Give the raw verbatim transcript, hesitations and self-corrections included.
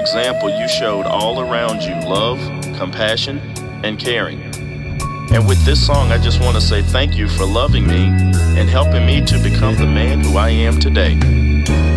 example, you showed all around you love, compassion, and caring. And with this song, I just want to say thank you for loving me and helping me to become the man who I am today.